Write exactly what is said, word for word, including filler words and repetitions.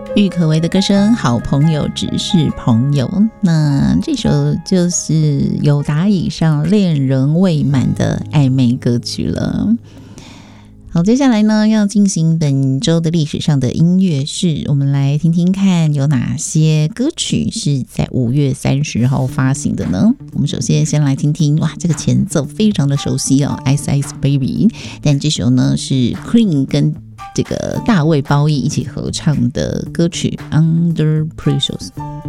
郁可唯的歌声，好朋友只是朋友。那这首就是友达以上恋人未满的暧昧歌曲了。好，接下来呢要进行本周的历史上的音乐室，我们来听听看有哪些歌曲是在五月三十号发行的呢？我们首先先来听听，哇，这个前奏非常的熟悉哦 ，Ice Ice Baby， 但这首呢是 Queen 跟这个大卫鲍伊一起合唱的歌曲 Under Pressure。